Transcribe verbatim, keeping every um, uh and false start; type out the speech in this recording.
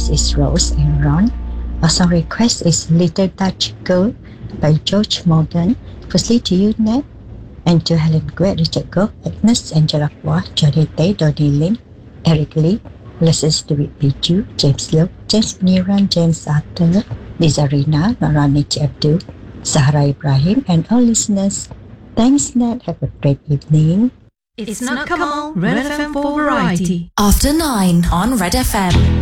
artist is Rose and Ron. Our song request is Little Dutch Girl by George Morgan. Firstly to you, Ned, and to Helen Gwet, Richard Goff, Agnes, Angela Hua, Johnny Tay, Donnie Lin, Eric Lee, Lessons David Biju, James Lowe, James Niran, James Arthur, Lisa Rina, Narani Abdul, Sahara Ibrahim, and all listeners. Thanks, Ned. Have a great evening. It's not Kamal, Red F M for Variety. After nine on Red F M.